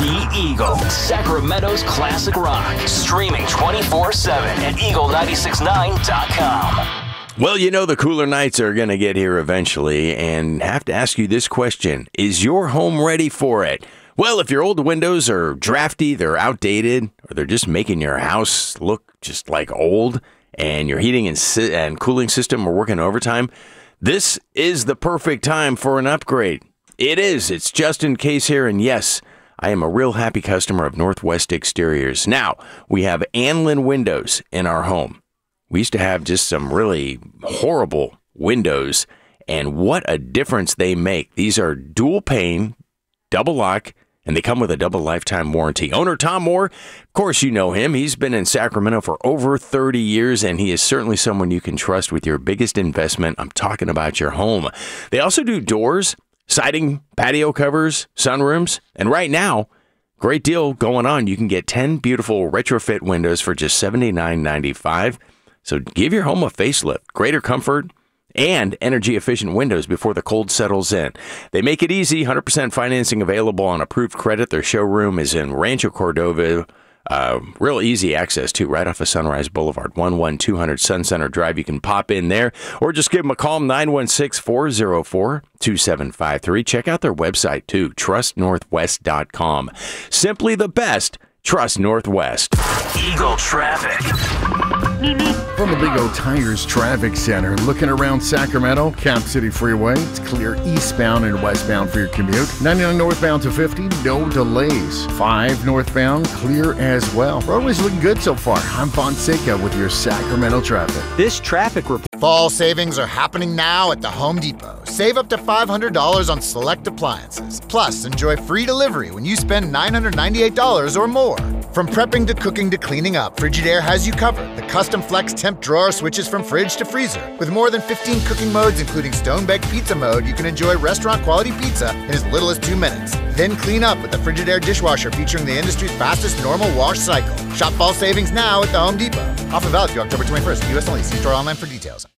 The Eagle, Sacramento's classic rock. Streaming 24/7 at eagle969.com. Well, you know the cooler nights are going to get here eventually, and have to ask you this question. Is your home ready for it? Well, if your old windows are drafty, they're outdated, or they're just making your house look just like old, and your heating and cooling system are working overtime, this is the perfect time for an upgrade. It is. It's Justin Case here, and yes, I am a real happy customer of Northwest Exteriors. Now, we have Anlin windows in our home. We used to have just some really horrible windows, and what a difference they make. These are dual pane, double lock, and they come with a double lifetime warranty. Owner Tom Moore, of course you know him. He's been in Sacramento for over 30 years, and he is certainly someone you can trust with your biggest investment. I'm talking about your home. They also do doors, siding, patio covers, sunrooms, and right now, great deal going on. You can get 10 beautiful retrofit windows for just $79.95. So give your home a facelift, greater comfort, and energy-efficient windows before the cold settles in. They make it easy, 100% financing available on approved credit. Their showroom is in Rancho Cordova. Real easy access, too, right off of Sunrise Boulevard, 11200 Sun Center Drive. You can pop in there or just give them a call, 916-404-2753. Check out their website, too, trustnorthwest.com. Simply the best. Trust Northwest. Eagle traffic. From the Big O Tires Traffic Center, looking around Sacramento, Cap City Freeway, it's clear eastbound and westbound for your commute. 99 northbound to 50, no delays. 5 northbound, clear as well. Roadway's looking good so far. I'm Fonseca with your Sacramento traffic. This traffic report. Fall savings are happening now at the Home Depot. Save up to $500 on select appliances. Plus, enjoy free delivery when you spend $998 or more. From prepping to cooking to cleaning up, Frigidaire has you covered. The custom flex temp drawer switches from fridge to freezer. With more than 15 cooking modes, including stone-baked pizza mode, you can enjoy restaurant-quality pizza in as little as 2 minutes. Then clean up with the Frigidaire dishwasher featuring the industry's fastest normal wash cycle. Shop fall savings now at the Home Depot. Offer valid through October 21st. U.S. only. See store online for details.